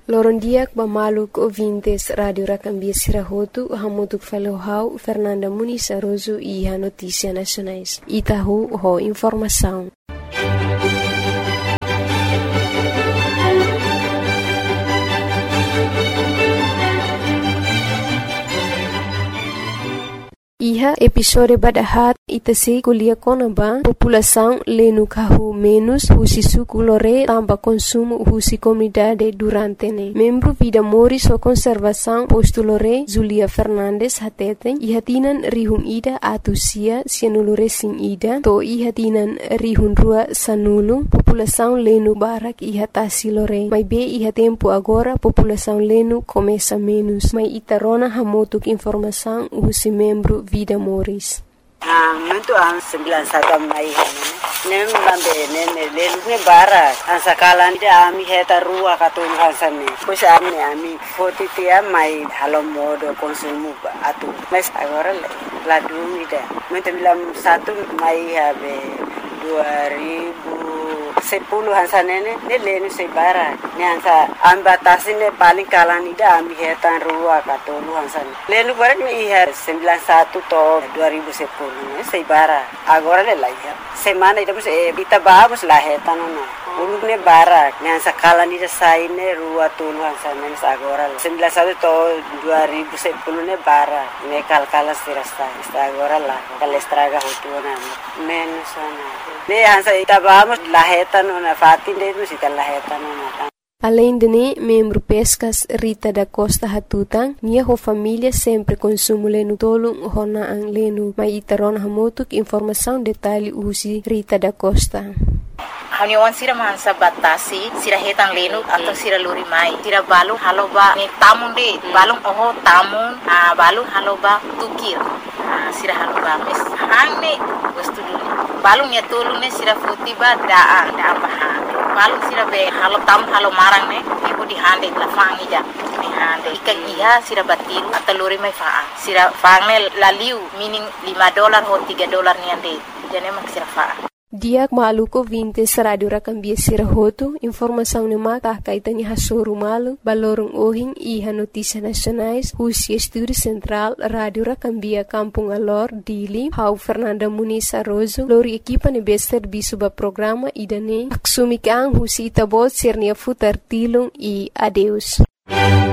Lorondiak Bamaluk ouvintes Radio Racambia Sirahotu, Hamutuk Felohau, Fernanda Muniz Aroso e a Notícia Nacionais. Itahu ho informação. Iha episode badahat itasi kuliah konaba população lenu kahu menos husi suku lore tamba consumo husi comunidade durante ne. Membro Vida Moris o Conservação posto lore Zulia Fernandes hateten ihatinan rihun ida atusia sianulure sin ida to ihatinan rihun rua sanulu população lenu barak ihatasi lore. Mai be ihatempo agora população lenu começa menos. Mai itarona hamotuk informação husi membro Vida Moris. Mentu ang 91 mai nem lambe nene lelune bara ansakalan ida ami heta rua katun hansane pois ami fotitia mai halomodo konsumu atu mes agora la dumida mentu bilam 1 mai habe 2010 hansanene ne lenu se bara ne hansa ambatasine paling kalan ida ami hetan rua katun hansane lenu bara ni ihar 91 to 2010 ne se bara agora le laiha semana ida kita vamos la hetan no ulune bara ne hansa kalan ida saine rua tulu hansane agora 91 to 2010 ne bara ne kalkala sirasta agora la kalestraga hutuna menos ne hansa ita vamos la hetan na fatin de musita la hetan na. Além de ne, membro Pescas Rita da Costa Hatutang, nia ho família sempre consumo lenu tolong hona ang lenu. Mai itaron hamotuk informação detalhe usi Rita da Costa. Haniwan sira mansa batasi sira hetang lenu atau sira luri mai sira balung haloba ni tamun de balung oho tamun balung haloba tukir sira haloba mes hangne wastu dulu balung ya tolong ne sira futiba daa baha balung sira be halo tam halo marang ne ibu di hande la fangi ja ni hande ikan iha sira batiru atau luri mai faa sira fangne laliu meaning $5 ho $3 ni ande jane mak sira faa. Diak maluko 20 Radio Racambia Sirahotu, informação ne mata kaitani hasoru malu, balorong ohing iha Notícia Nacionais, husi Estúdio Central, Radio Racambia Kampung Alor, Dili, hau Fernanda Muniz Aroso, lori equipa ne bester bisuba programa idane, aksumikang husi itabot sirnia futar tilung e adeus.